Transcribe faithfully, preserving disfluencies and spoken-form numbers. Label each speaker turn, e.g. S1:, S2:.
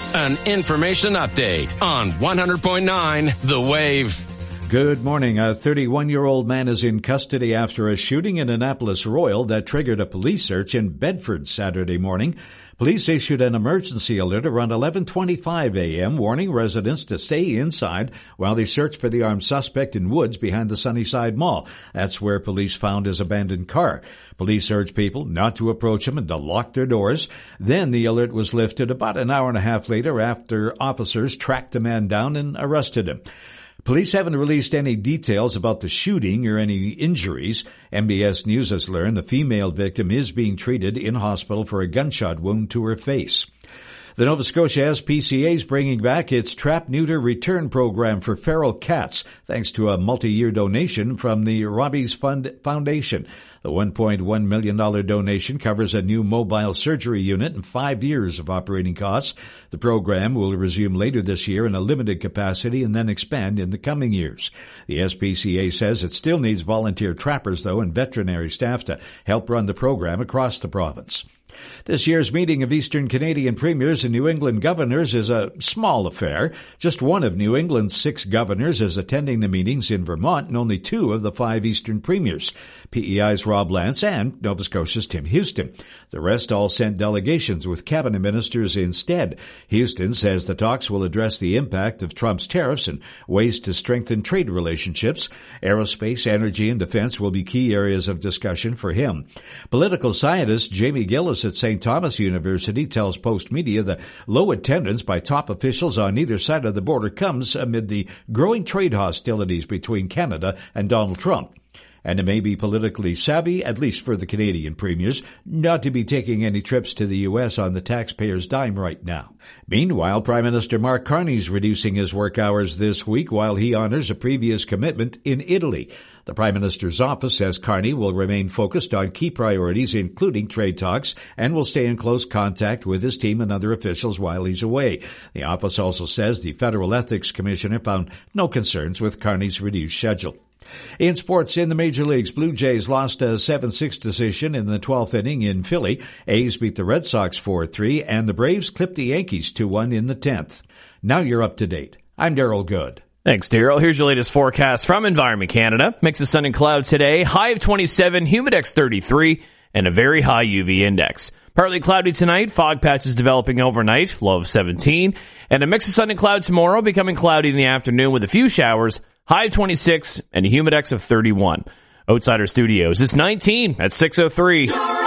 S1: an information update on one hundred point nine The Wave.
S2: Good morning. A thirty-one-year-old man is in custody after a shooting in Annapolis Royal that triggered a police search in Bedford Saturday morning. Police issued an emergency alert around eleven twenty-five a.m., warning residents to stay inside while they search for the armed suspect in woods behind the Sunnyside Mall. That's where police found his abandoned car. Police urged people not to approach him and to lock their doors. Then the alert was lifted about an hour and a half later after officers tracked the man down and arrested him. Police haven't released any details about the shooting or any injuries. M B S News has learned the female victim is being treated in hospital for a gunshot wound to her face. The Nova Scotia S P C A is bringing back its Trap Neuter Return program for feral cats, thanks to a multi-year donation from the Robbie's Fund Foundation. The one point one million dollars donation covers a new mobile surgery unit and five years of operating costs. The program will resume later this year in a limited capacity and then expand in the coming years. The S P C A says it still needs volunteer trappers, though, and veterinary staff to help run the program across the province. This year's meeting of Eastern Canadian premiers and New England governors is a small affair. Just one of New England's six governors is attending the meetings in Vermont, and only two of the five Eastern premiers, P E I's Rob Lance and Nova Scotia's Tim Houston. The rest all sent delegations with cabinet ministers instead. Houston says the talks will address the impact of Trump's tariffs and ways to strengthen trade relationships. Aerospace, energy, and defense will be key areas of discussion for him. Political scientist Jamie Gillis at Saint Thomas University tells Post Media the low attendance by top officials on either side of the border comes amid the growing trade hostilities between Canada and Donald Trump. And it may be politically savvy, at least for the Canadian premiers, not to be taking any trips to the U S on the taxpayers' dime right now. Meanwhile, Prime Minister Mark Carney is reducing his work hours this week while he honors a previous commitment in Italy. The Prime Minister's office says Carney will remain focused on key priorities, including trade talks, and will stay in close contact with his team and other officials while he's away. The office also says the Federal Ethics Commissioner found no concerns with Carney's reduced schedule. In sports, in the major leagues, Blue Jays lost a seven six decision in the twelfth inning in Philly. A's beat the Red Sox four three, and the Braves clipped the Yankees two one in the tenth. Now you're up to date. I'm Daryl Good.
S3: Thanks, Daryl. Here's your latest forecast from Environment Canada. Mix of sun and clouds today, high of twenty-seven, humidex thirty-three, and a very high U V index. Partly cloudy tonight, fog patches developing overnight, low of seventeen, and a mix of sun and clouds tomorrow, becoming cloudy in the afternoon with a few showers, high of twenty-six, and a humidex of thirty-one. Outsider Studios is nineteen at six oh three.